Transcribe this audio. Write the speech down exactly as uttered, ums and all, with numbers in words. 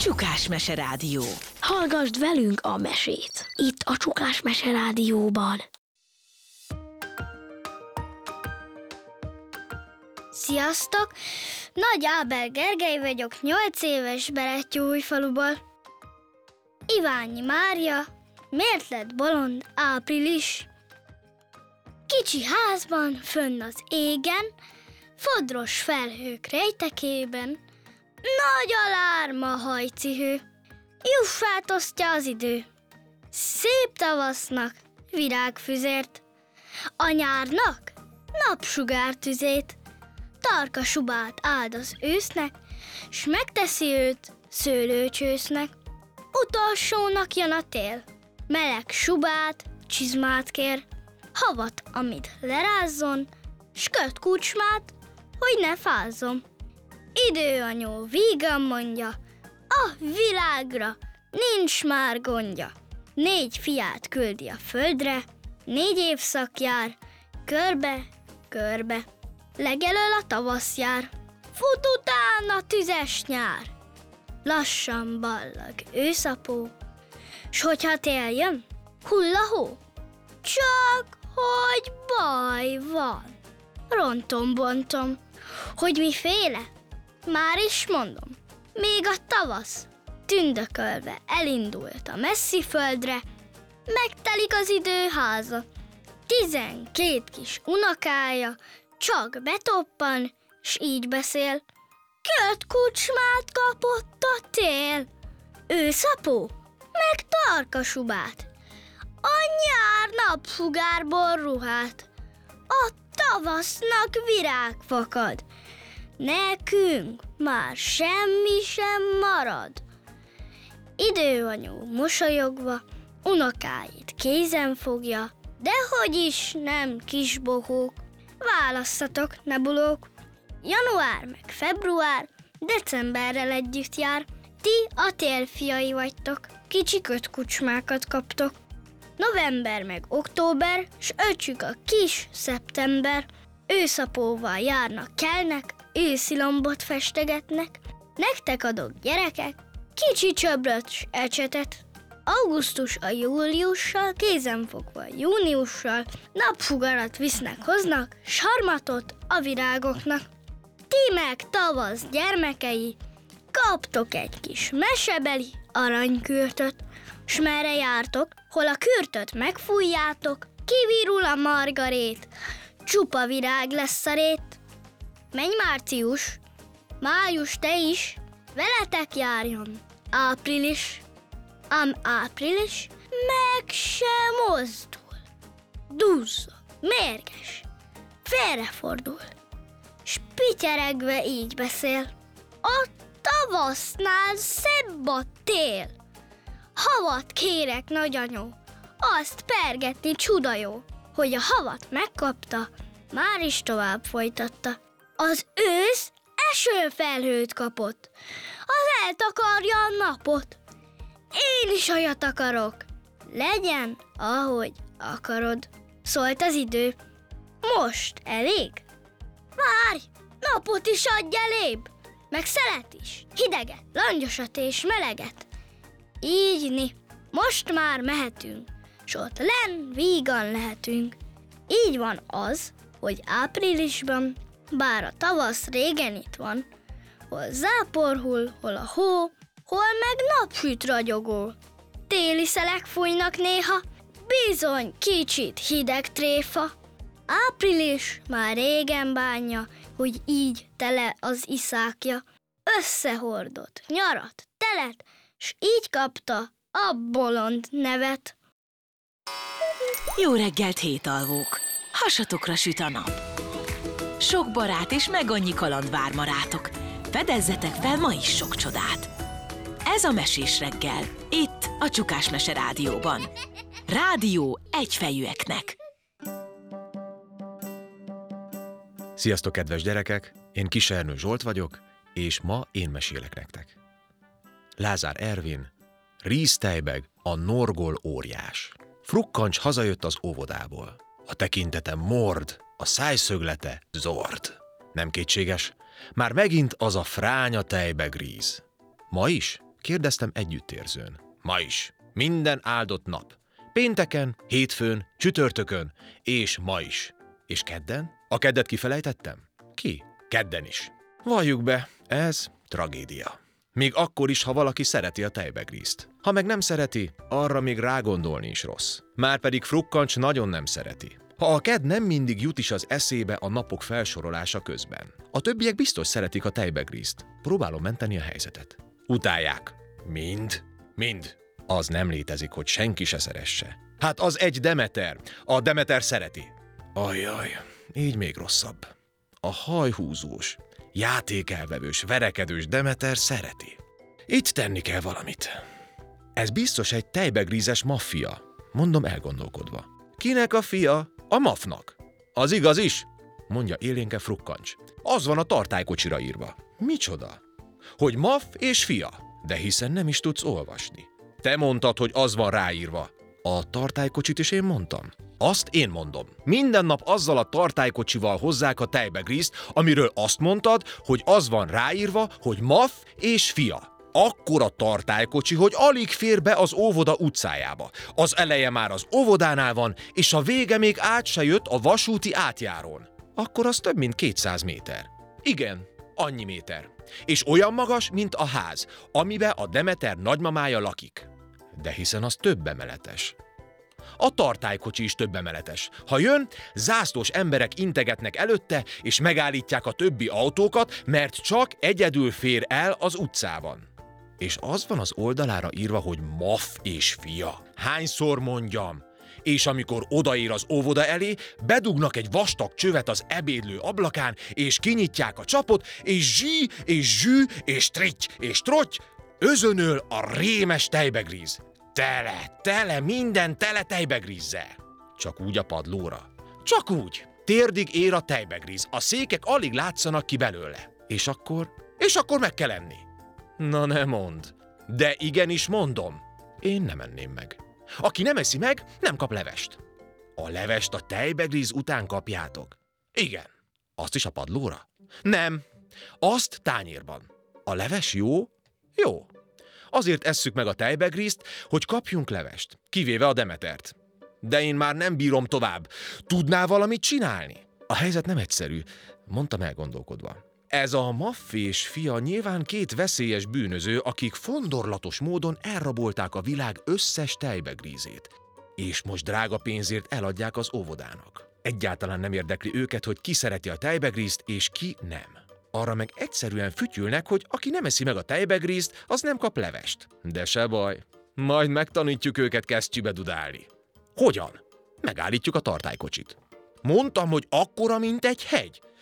Csukás Mese Rádió. Hallgasd velünk a mesét, itt a Csukás Mese Rádióban. Sziasztok! Nagy Ábel Gergely vagyok, nyolc éves Berettyóújfaluból. Iványi Mária, miért lett bolond április? Kicsi házban, fönn az égen, fodros felhők rejtekében, nagy alárma hajcihő, juffát osztja az idő. Szép tavasznak virágfüzért, a nyárnak napsugártüzét, tarka subát áld az ősznek, s megteszi őt szőlőcsősznek. Utolsónak jön a tél, meleg subát, csizmát kér, havat, amit lerázzon, s köt kucsmát, hogy ne fázzon. Időanyó vígan mondja, a világra nincs már gondja. Négy fiát küldi a földre, négy évszak jár, körbe, körbe. Legelől a tavasz jár, fut utána tüzes nyár. Lassan ballag őszapó, s hogyha tél jön, hull a hó. Csak hogy baj van, rontom-bontom, hogy miféle, már is mondom. Még a tavasz tündökölve elindult a messzi földre, megtelik az időháza, tizenkét kis unokája csak betoppan, s így beszél. Köt kucsmát kapott a tél, őszapó, meg tarka subát, a nyár napsugárból ruhát, a tavasznak virág fakad, nekünk már semmi sem marad. Időanyó mosolyogva unokáit kézen fogja, dehogy is nem kisbohók. Válasszatok, nebulók! Január meg február decemberrel együtt jár. Ti a tél fiai vagytok, kicsi kötkucsmákat kaptok. November meg október, s öcsük a kis szeptember. Őszapóval járnak, kelnek, őszi lombot festegetnek. Nektek adok, gyerekek, kicsi csöbröt s ecsetet. Augusztus a júliussal, kézenfogva júniussal, napsugarat visznek, hoznak, sarmatot a virágoknak. Ti meg tavasz gyermekei, kaptok egy kis mesebeli aranykürtöt, s merre jártok, hol a kürtöt megfújjátok, kivirul a margarét, csupa virág lesz a rét. Menj március, május te is, veletek járjon április. Ám április meg sem mozdul, duzzog, mérges, félrefordul, s pityeregve így beszél. A tavasznál szebb a tél. Havat kérek, nagyanyó, azt pergetni csuda jó, hogy a havat megkapta, már is tovább folytatta. Az ősz esőfelhőt kapott, az eltakarja a napot. Én is olyat akarok. Legyen, ahogy akarod. Szólt az idő. Most elég? Várj, napot is adj elébb. Meg szelet is, hideget, langyosat és meleget. Így ni, most már mehetünk, s ott lenn vígan lehetünk. Így van az, hogy áprilisban, bár a tavasz régen itt van, hol zápor hull, hol a hó, hol meg napsüt ragyogó. Téli szelek fújnak néha, bizony kicsit hideg tréfa. Április már régen bánja, hogy így tele az iszákja. Összehordott nyarat, telet, s így kapta a bolond nevet. Jó reggelt, hétalvók! Hasatokra süt a nap. Sok barát és meg annyi kaland vár ma rátok. Fedezzetek fel ma is sok csodát. Ez a Mesés reggel, itt a Csukás Mese Rádióban. Rádió egyfejűeknek. Sziasztok, kedves gyerekek! Én Kis Ernő Zsolt vagyok, és ma én mesélek nektek. Lázár Ervin, ríztejbeg, a norgol óriás. Frukkancs hazajött az óvodából. A tekintete mord, a szájszöglete zord. Nem kétséges, már megint az a fránya tejbegríz. Ma is Kérdeztem együttérzőn. Ma is. Minden áldott nap. Pénteken, hétfőn, csütörtökön, és ma is. És kedden? A keddet kifelejtettem? Ki? Kedden is. Valljuk be, ez tragédia. Még akkor is, ha valaki szereti a tejbegrízt. Ha meg nem szereti, arra még rágondolni is rossz. Márpedig Frukkancs nagyon nem szereti. Ha a kedd nem mindig jut is az eszébe a napok felsorolása közben. A többiek biztos szeretik a tejbegrízt. Próbálom menteni a helyzetet. Utálják. Mind? Mind. Az nem létezik, hogy senki se szeresse. Hát az egy Demeter. A Demeter szereti. Ajjaj, így még rosszabb. A hajhúzós, játékelvevős, verekedős Demeter szereti. Itt tenni kell valamit. Ez biztos egy tejbegrízes maffia, mondom elgondolkodva. Kinek a fia? A Mafnak. Az igaz is, mondja élénke Frukkancs. Az van a tartálykocsira írva. Micsoda? Hogy Maf és fia, de hiszen nem is tudsz olvasni. Te mondtad, hogy az van ráírva. A tartálykocsit is én mondtam. Azt én mondom. Minden nap azzal a tartálykocsival hozzák a tejbegrízt, amiről azt mondtad, hogy az van ráírva, hogy Maf és fia. Akkora tartálykocsi, hogy alig fér be az óvoda utcájába. Az eleje már az óvodánál van, és a vége még át se jött a vasúti átjárón. Akkor az több mint kétszáz méter. Igen, annyi méter. És olyan magas, mint a ház, amiben a Demeter nagymamája lakik. De hiszen az több emeletes. A tartálykocsi is több emeletes. Ha jön, zászlós emberek integetnek előtte, és megállítják a többi autókat, mert csak egyedül fér el az utcában. És az van az oldalára írva, hogy Maf és fia. Hányszor mondjam? És amikor odaér az óvoda elé, bedugnak egy vastag csövet az ebédlő ablakán, és kinyitják a csapot, és zsí, és zsű, és tritty, és trotty, özönöl a rémes tejbegríz. Tele, tele, minden tele tejbegrízzel. Csak úgy a padlóra. Csak úgy. Térdig ér a tejbegríz, a székek alig látszanak ki belőle. És akkor? És akkor meg kell enni. Na ne mondd. De igenis mondom. Én nem enném meg. Aki nem eszi meg, nem kap levest. A levest a tejbegríz után kapjátok. Igen. Azt is a padlóra? Nem. Azt tányérban. A leves jó? Jó. Azért esszük meg a tejbegrízt, hogy kapjunk levest, kivéve a Demetert. De én már nem bírom tovább. Tudnál valamit csinálni? A helyzet nem egyszerű, mondtam elgondolkodva. Ez a Maf és fia nyilván két veszélyes bűnöző, akik fondorlatos módon elrabolták a világ összes tejbegrízét. És most drága pénzért eladják az óvodának. Egyáltalán nem érdekli őket, hogy ki szereti a tejbegrízt, és ki nem. Arra meg egyszerűen fütyülnek, hogy aki nem eszi meg a tejbegrízt, az nem kap levest. De se baj, majd megtanítjuk őket kesztyűbe dudálni. Hogyan? Megállítjuk a tartálykocsit. Mondtam, hogy akkora, mint egy hegy.